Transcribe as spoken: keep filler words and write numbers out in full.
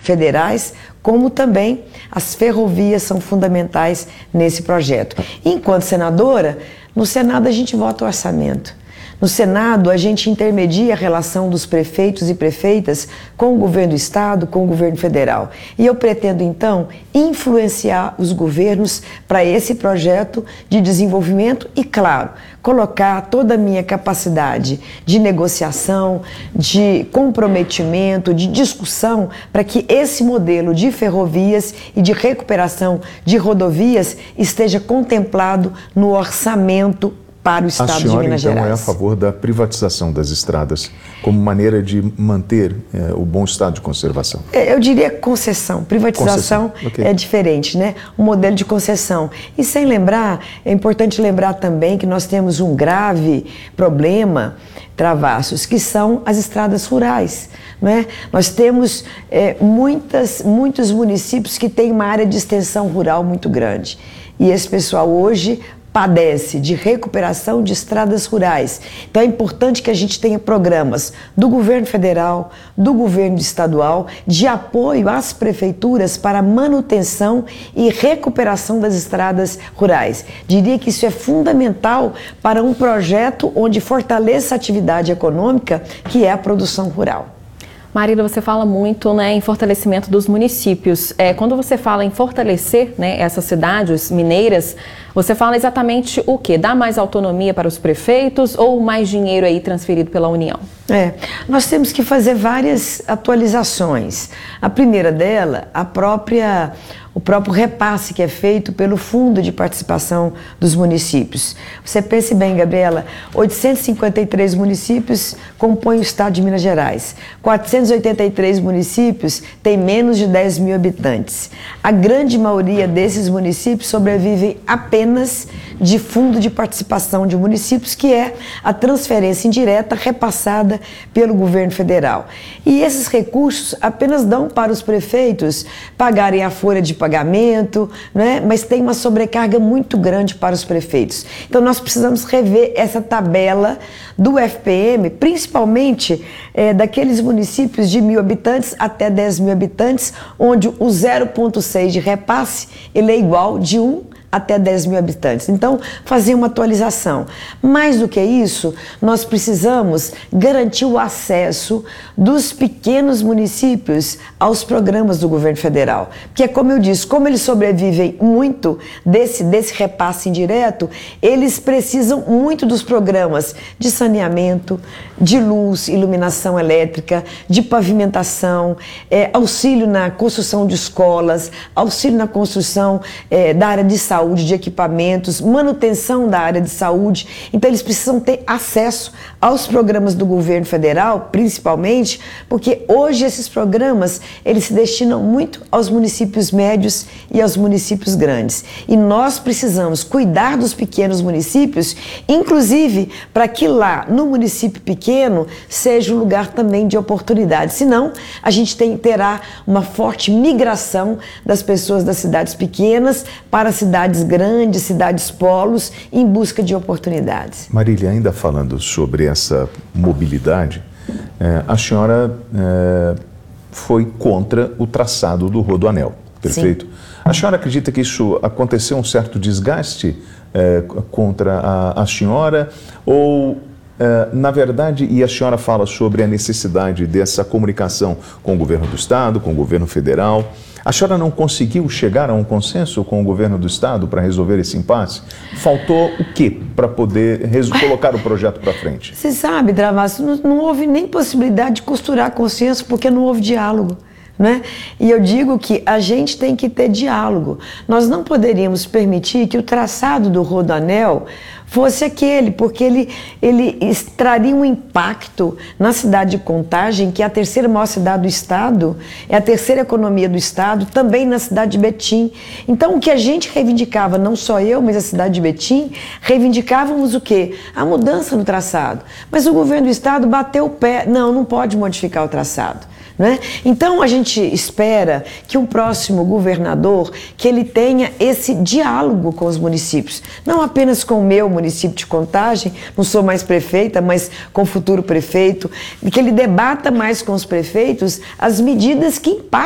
federais, como também as ferrovias são fundamentais nesse projeto. Enquanto senadora, no Senado a gente vota o orçamento. No Senado, a gente intermedia a relação dos prefeitos e prefeitas com o governo do Estado, com o governo federal. E eu pretendo, então, influenciar os governos para esse projeto de desenvolvimento e, claro, colocar toda a minha capacidade de negociação, de comprometimento, de discussão, para que esse modelo de ferrovias e de recuperação de rodovias esteja contemplado no orçamento para o Estado de Minas Gerais. A senhora, então, é a favor da privatização das estradas como maneira de manter é, o bom estado de conservação? Eu diria concessão. Privatização concessão. Okay. É diferente, né? Um modelo de concessão. E sem lembrar, é importante lembrar também que nós temos um grave problema, Travassos, que são as estradas rurais, né? Nós temos é, muitas, muitos municípios que têm uma área de extensão rural muito grande. E esse pessoal hoje padece de recuperação de estradas rurais. Então é importante que a gente tenha programas do governo federal, do governo estadual, de apoio às prefeituras para manutenção e recuperação das estradas rurais. Diria que isso é fundamental para um projeto onde fortaleça a atividade econômica, que é a produção rural. Marília, você fala muito, né, em fortalecimento dos municípios. É, quando você fala em fortalecer, né, essas cidades mineiras, você fala exatamente o quê? Dar mais autonomia para os prefeitos ou mais dinheiro aí transferido pela União? É, nós temos que fazer várias atualizações. A primeira dela, a própria, o próprio repasse que é feito pelo Fundo de Participação dos Municípios. Você pense bem, Gabriela, oitocentos e cinquenta e três municípios compõem o Estado de Minas Gerais. quatrocentos e oitenta e três municípios têm menos de dez mil habitantes. A grande maioria desses municípios sobrevivem apenas de Fundo de Participação de Municípios, que é a transferência indireta repassada pelo governo federal. E esses recursos apenas dão para os prefeitos pagarem a folha de pagamento, né? Mas tem uma sobrecarga muito grande para os prefeitos. Então nós precisamos rever essa tabela do F P M, principalmente é, daqueles municípios de mil habitantes até dez mil habitantes, onde o zero vírgula seis de repasse ele é igual de um até dez mil habitantes. Então, fazer uma atualização. Mais do que isso, nós precisamos garantir o acesso dos pequenos municípios aos programas do governo federal. Porque, como eu disse, como eles sobrevivem muito desse, desse repasse indireto, eles precisam muito dos programas de saneamento, de luz, iluminação elétrica, de pavimentação, é, auxílio na construção de escolas, auxílio na construção é, da área de saúde, saúde, de equipamentos, manutenção da área de saúde. Então eles precisam ter acesso aos programas do governo federal, principalmente, porque hoje esses programas, eles se destinam muito aos municípios médios e aos municípios grandes. E nós precisamos cuidar dos pequenos municípios, inclusive para que lá, no município pequeno, seja um lugar também de oportunidade. Senão, a gente tem, terá uma forte migração das pessoas das cidades pequenas para cidades grandes, cidades polos, em busca de oportunidades. Marília, ainda falando sobre essa mobilidade, é, a senhora é, foi contra o traçado do Rodoanel, perfeito? Sim. A senhora acredita que isso aconteceu um certo desgaste é, contra a, a senhora ou... Uh, na verdade, e a senhora fala sobre a necessidade dessa comunicação com o governo do Estado, com o governo federal. A senhora não conseguiu chegar a um consenso com o governo do Estado para resolver esse impasse? Faltou o quê para poder colocar o projeto para frente? Você sabe, Travassos, não, não houve nem possibilidade de costurar consenso porque não houve diálogo. Né? E eu digo que a gente tem que ter diálogo. Nós não poderíamos permitir que o traçado do Rodoanel fosse aquele, porque ele, ele traria um impacto na cidade de Contagem, que é a terceira maior cidade do estado, é a terceira economia do estado, também na cidade de Betim. Então o que a gente reivindicava, não só eu, mas a cidade de Betim, reivindicávamos o quê? A mudança no traçado. Mas o governo do estado bateu o pé, não, não pode modificar o traçado. Né? Então a gente espera que um próximo governador, que ele tenha esse diálogo com os municípios, não apenas com o meu município de Contagem, não sou mais prefeita, mas com o futuro prefeito, que ele debata mais com os prefeitos as medidas que impactam